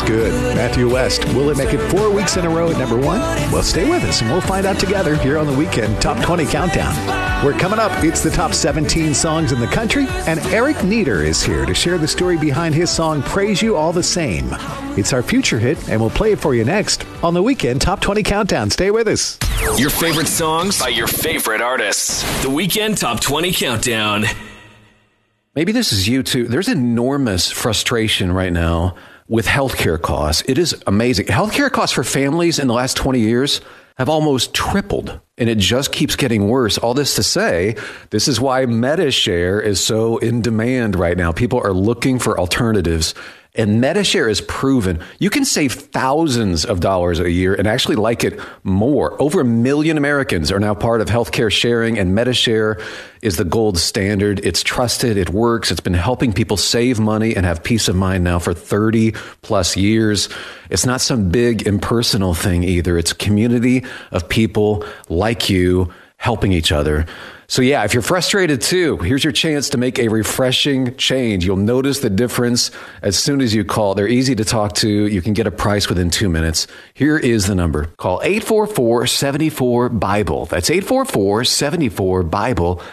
good. Matthew West. Will it make it 4 weeks in a row at number one? Well, stay with us and we'll find out together here on the Weekend Top 20 Countdown. We're coming up. It's the top 17 songs in the country, and Eric Nieder is here to share the story behind his song, Praise You All the Same. It's our future hit, and we'll play it for you next on the Weekend Top 20 Countdown. Stay with us. Your favorite songs by your favorite artists. The Weekend Top 20 Countdown. Maybe this is you too. There's enormous frustration right now with healthcare costs. It is amazing. Healthcare costs for families in the last 20 years have almost tripled, and it just keeps getting worse. All this to say, this is why MediShare is so in demand right now. People are looking for alternatives. And MediShare is proven you can save thousands of dollars a year and actually like it more. Over 1 million Americans are now part of healthcare sharing, and MediShare is the gold standard. It's trusted. It works. It's been helping people save money and have peace of mind now for 30 plus years. It's not some big impersonal thing either. It's a community of people like you helping each other. So yeah, if you're frustrated too, here's your chance to make a refreshing change. You'll notice the difference as soon as you call. They're easy to talk to. You can get a price within 2 minutes. Here is the number. Call 844-74-BIBLE. That's 844-74-BIBLE.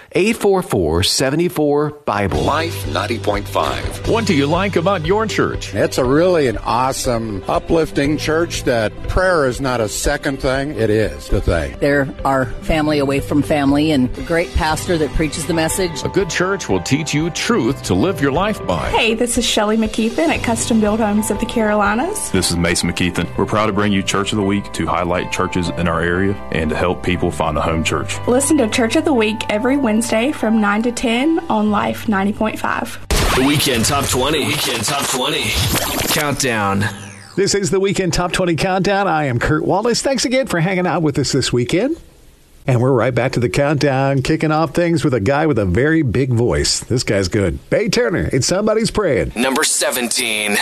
844-74-BIBLE. Life 90.5. What do you like about your church? It's a really an awesome, uplifting church that prayer is not a second thing. It is the thing. They're our family away from family, and a great pastor that preaches the message. A good church will teach you truth to live your life by. Hey, this is Shelley McKeithen at Custom Built Homes of the Carolinas. This is Mason McKeithen. We're proud to bring you Church of the Week to highlight churches in our area and to help people find a home church. Listen to Church of the Week every Wednesday from 9 to 10 on Life 90.5. The Weekend Top 20. Weekend Top 20 Countdown. This is the Weekend Top 20 Countdown. I am Kurt Wallace. Thanks again for hanging out with us this weekend. And we're right back to the countdown, kicking off things with a guy with a very big voice. This guy's good. Bay Turner, It's Somebody's Praying. Number 17.